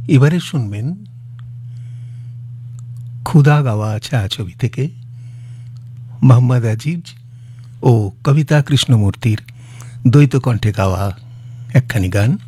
এবারে শুনবেন ক্ষুধা গাওয়া ছায়াছবি থেকে মোহাম্মদ আজিজ ও কবিতা কৃষ্ণমূর্তির দ্বৈত কণ্ঠে গাওয়া একখানি গান।